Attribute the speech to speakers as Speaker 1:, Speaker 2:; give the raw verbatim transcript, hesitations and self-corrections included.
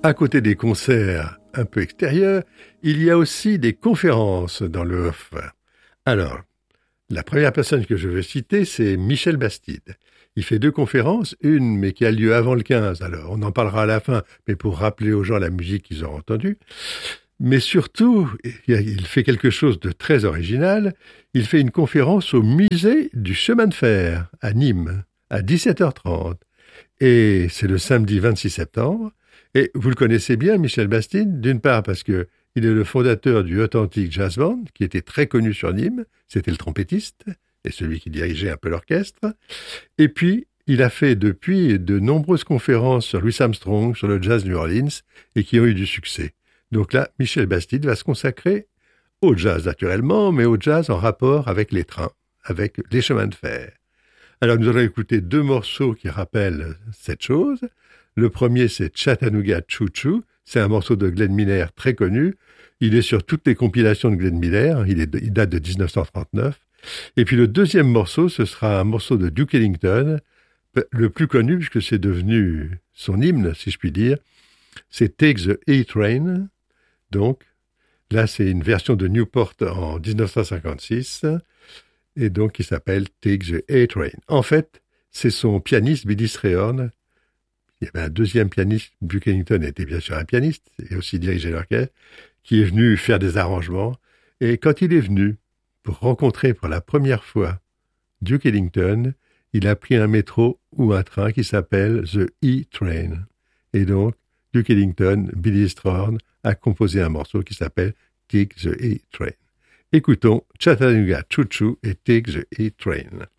Speaker 1: À côté des concerts un peu extérieurs, il y a aussi des conférences dans le Hof. Alors, la première personne que je veux citer, c'est Michel Bastide. Il fait deux conférences, une mais qui a lieu avant le quinze, alors on en parlera à la fin, mais pour rappeler aux gens la musique qu'ils auront entendue. Mais surtout, il fait quelque chose de très original, il fait une conférence au musée du chemin de fer, à Nîmes, à dix-sept heures trente. Et c'est le samedi vingt-six septembre. Et vous le connaissez bien, Michel Bastide, d'une part parce que il est le fondateur du Authentic Jazz Band, qui était très connu sur Nîmes. C'était le trompettiste et celui qui dirigeait un peu l'orchestre. Et puis, il a fait depuis de nombreuses conférences sur Louis Armstrong, sur le jazz New Orleans, et qui ont eu du succès. Donc là, Michel Bastide va se consacrer au jazz, naturellement, mais au jazz en rapport avec les trains, avec les chemins de fer. Alors, nous allons écouter deux morceaux qui rappellent cette chose. Le premier, c'est Chattanooga Choo Choo. C'est un morceau de Glenn Miller très connu. Il est sur toutes les compilations de Glenn Miller. Il, est, il date de dix-neuf cent trente-neuf. Et puis le deuxième morceau, ce sera un morceau de Duke Ellington, le plus connu puisque c'est devenu son hymne, si je puis dire. C'est Take the A-Train. Donc, là, c'est une version de Newport en dix-neuf cent cinquante-six. Et donc, il s'appelle Take the A-Train. En fait, c'est son pianiste, Billy Strayhorn. Il y avait un deuxième pianiste, Duke Ellington était bien sûr un pianiste, et aussi dirigeait l'orchestre, qui est venu faire des arrangements. Et quand il est venu pour rencontrer pour la première fois Duke Ellington, il a pris un métro ou un train qui s'appelle The E-Train. Et donc, Duke Ellington, Billy Strayhorn, a composé un morceau qui s'appelle Take the E-Train. Écoutons Chattanooga Choo Choo et Take the E-Train.